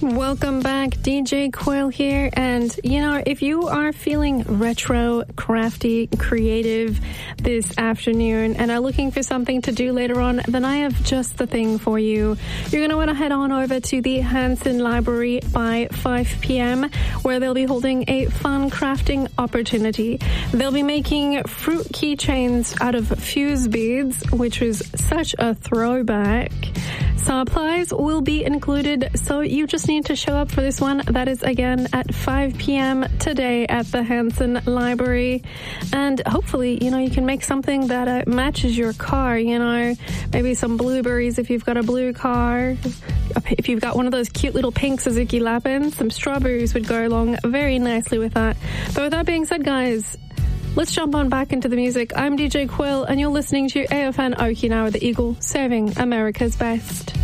Welcome back, DJ Quill here. And, you know, if you are feeling retro, crafty, creative this afternoon and are looking for something to do later on, then I have just the thing for you. You're going to want to head on over to the Hanson Library by 5 p.m. where they'll be holding a fun crafting opportunity. They'll be making fruit keychains out of fuse beads, which is such a throwback. Supplies will be included, so you just need to show up for this one. That is, again, at 5 p.m. today at the Hanson Library. And hopefully, you know, you can make something that matches your car, you know, maybe some blueberries if you've got a blue car. If you've got one of those cute little pink Suzuki Lapins, some strawberries would go along very nicely with that. But with that being said, guys, let's jump on back into the music. I'm DJ Quill, and you're listening to AFN Okinawa, the Eagle, serving America's best.